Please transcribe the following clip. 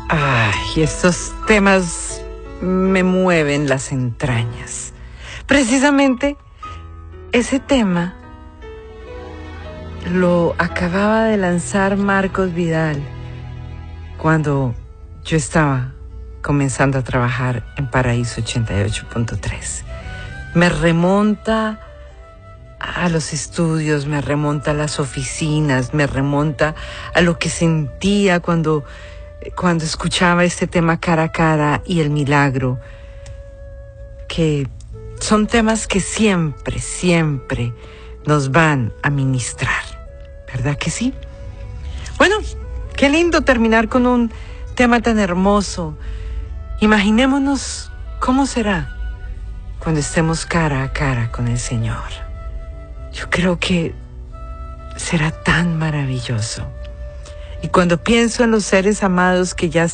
Ay, estos temas me mueven las entrañas. Precisamente ese tema lo acababa de lanzar Marcos Vidal cuando yo estaba comenzando a trabajar en Paraíso 88.3. Me remonta a los estudios, me remonta a las oficinas, me remonta a lo que sentía cuando escuchaba este tema Cara a Cara y El Milagro, que son temas que siempre, siempre nos van a ministrar, ¿verdad que sí? Bueno, qué lindo terminar con un tema tan hermoso. Imaginémonos cómo será cuando estemos cara a cara con el Señor. Yo creo que será tan maravilloso. Y cuando pienso en los seres amados que ya